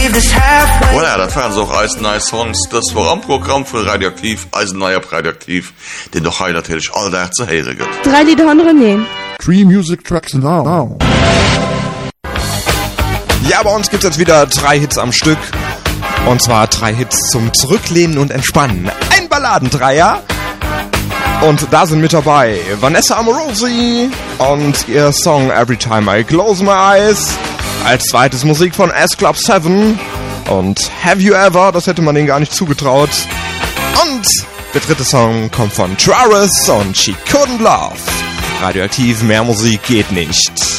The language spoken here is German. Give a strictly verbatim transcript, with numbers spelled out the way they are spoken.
Voilà, das waren so als neue Songs. Das war am Programm für Radioaktiv, als neuer Radioaktiv, den doch heute natürlich alltag zu hören gibt. Drei Lieder andere nehmen. Three Music Tracks now. now. Ja, bei uns gibt's jetzt wieder drei Hits am Stück. Und zwar drei Hits zum Zurücklehnen und Entspannen. Ein Balladendreier. Und da sind mit dabei Vanessa Amorosi und ihr Song Every Time I Close My Eyes. Als zweites Musik von S Club sieben und Have You Ever, das hätte man denen gar nicht zugetraut. Und der dritte Song kommt von Travis und She Couldn't Love. Radioaktiv, mehr Musik geht nicht.